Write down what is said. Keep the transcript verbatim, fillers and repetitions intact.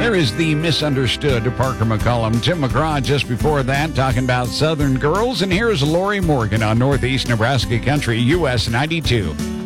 There is The Misunderstood to Parker McCollum. Tim McGraw just before that talking about Southern Girls. And here's Lori Morgan on Northeast Nebraska Country, U S ninety-two.